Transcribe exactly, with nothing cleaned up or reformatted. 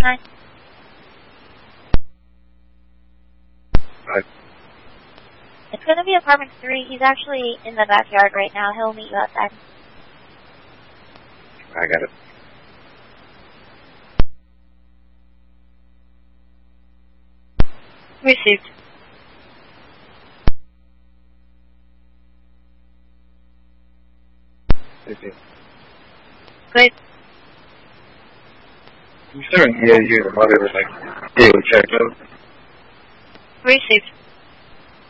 nine. Five. It's going to be apartment three. He's actually in the backyard right now. He'll meet you outside. I got it. Received. Received. Great. I'm starting to hear you, the mother was like, hey, we checked out. Received.